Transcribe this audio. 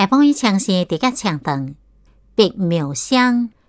大鹏鱼枪是直角长长，白妙香，